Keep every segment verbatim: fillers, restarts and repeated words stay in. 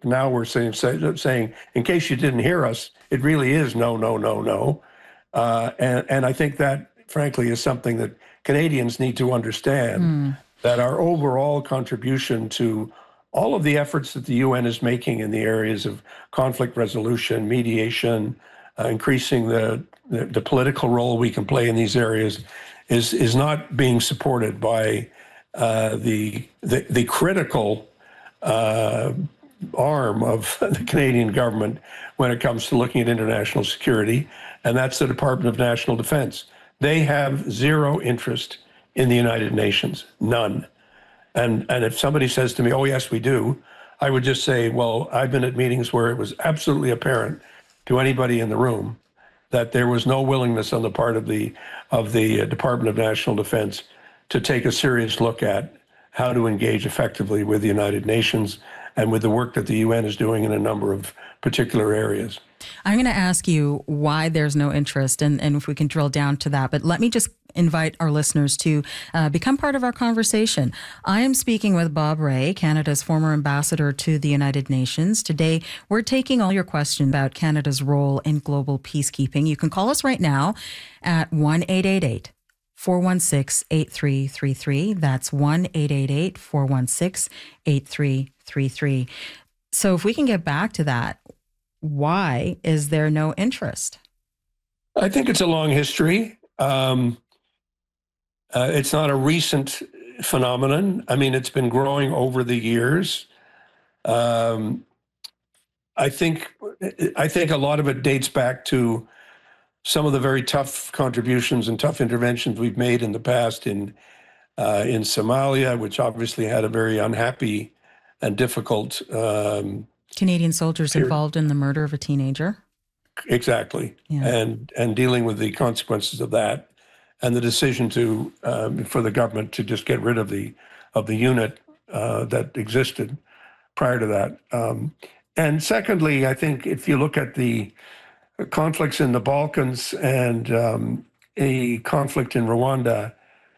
now we're saying, say, saying, in case you didn't hear us, it really is no, no, no, no. Uh, and, and I think that, frankly, is something that Canadians need to understand, mm. that our overall contribution to all of the efforts that the U N is making in the areas of conflict resolution, mediation, uh, increasing the, the, the political role we can play in these areas is, is not being supported by uh, the, the, the critical uh, arm of the Canadian government when it comes to looking at international security, and that's the Department of National Defense. They have zero interest in the United Nations, none. And and if somebody says to me, oh, yes, we do, I would just say, well, I've been at meetings where it was absolutely apparent to anybody in the room that there was no willingness on the part of the of the Department of National Defense to take a serious look at how to engage effectively with the United Nations and with the work that the U N is doing in a number of particular areas. I'm going to ask you why there's no interest, and, and if we can drill down to that. But let me just invite our listeners to uh, become part of our conversation. I am speaking with Bob Rae, Canada's former ambassador to the United Nations. Today, we're taking all your questions about Canada's role in global peacekeeping. You can call us right now at one eight eight eight, four one six, eight three three three. That's one eight eight eight, four one six, eight three three three. So if we can get back to that, why is there no interest? I think it's a long history. Um, uh, it's not a recent phenomenon. I mean, it's been growing over the years. Um, I think I think a lot of it dates back to some of the very tough contributions and tough interventions we've made in the past in uh, in Somalia, which obviously had a very unhappy and difficult um, Canadian soldiers period. Involved in the murder of a teenager. Exactly, yeah. and and dealing with the consequences of that, and the decision to um, for the government to just get rid of the of the unit uh, that existed prior to that. Um, and secondly, I think if you look at the conflicts in the Balkans and um, a conflict in Rwanda,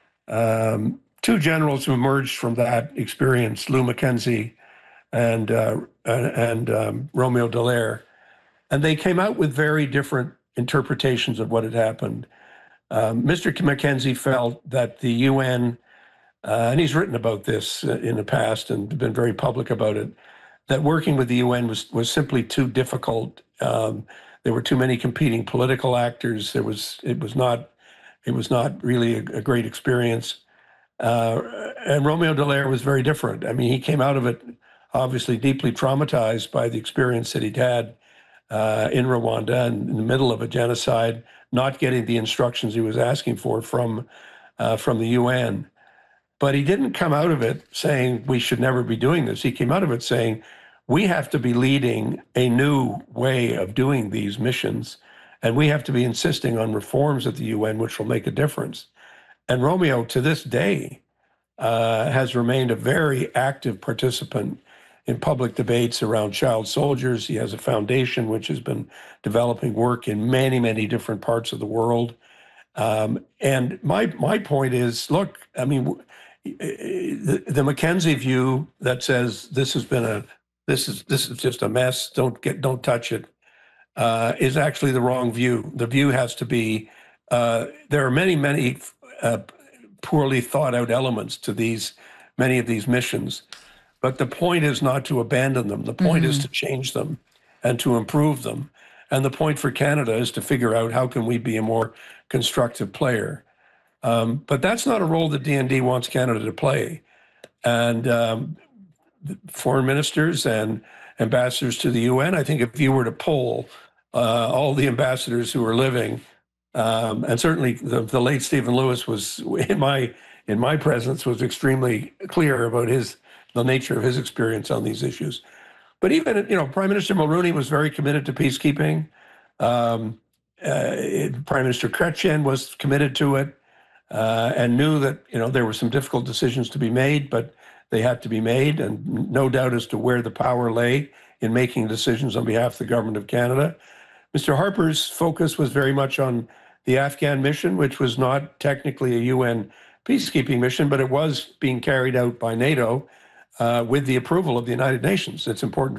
um, two generals who emerged from that experience, Lou Mackenzie and uh, and um, Romeo Dallaire, and they came out with very different interpretations of what had happened. Um, Mister Mackenzie felt that the U N, uh, and he's written about this in the past and been very public about it, that working with the U N was was simply too difficult. Um, there were too many competing political actors. There was it was not it was not really a, a great experience. Uh, and Romeo Dallaire was very different. I mean, he came out of it obviously deeply traumatized by the experience that he'd had uh, in Rwanda and in the middle of a genocide, not getting the instructions he was asking for from uh, from the U N. But he didn't come out of it saying we should never be doing this. He came out of it saying we have to be leading a new way of doing these missions, and we have to be insisting on reforms at the U N, which will make a difference. And Romeo, to this day, uh, has remained a very active participant in public debates around child soldiers. He has a foundation which has been developing work in many, many different parts of the world. Um, and my my point is, look, I mean, the, the Mackenzie view that says this has been a this is this is just a mess. Don't get don't touch it uh, is actually the wrong view. The view has to be uh, there are many many uh, poorly thought out elements to these many of these missions. But the point is not to abandon them. The point mm-hmm. is to change them and to improve them. And the point for Canada is to figure out how can we be a more constructive player. Um, but that's not a role that D N D wants Canada to play. And um, foreign ministers and ambassadors to the U N, I think if you were to poll uh, all the ambassadors who are living, um, and certainly the, the late Stephen Lewis was, in my in my presence, was extremely clear about his the nature of his experience on these issues. But even, you know, Prime Minister Mulroney was very committed to peacekeeping. Um, uh, Prime Minister Chrétien was committed to it uh, and knew that, you know, there were some difficult decisions to be made, but they had to be made, and no doubt as to where the power lay in making decisions on behalf of the Government of Canada. Mister Harper's focus was very much on the Afghan mission, which was not technically a U N peacekeeping mission, but it was being carried out by NATO Uh, with the approval of the United Nations. It's important to